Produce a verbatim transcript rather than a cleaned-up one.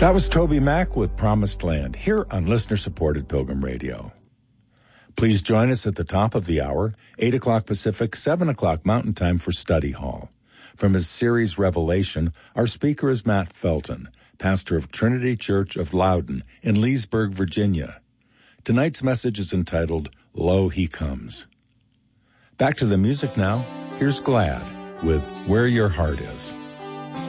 That was Toby Mac with Promised Land, here on listener-supported Pilgrim Radio. Please join us at the top of the hour, eight o'clock Pacific, seven o'clock Mountain Time for Study Hall. From his series Revelation, our speaker is Matt Felton, pastor of Trinity Church of Loudon in Leesburg, Virginia. Tonight's message is entitled, Lo, He Comes. Back to the music now. Here's Glad with Where Your Heart Is.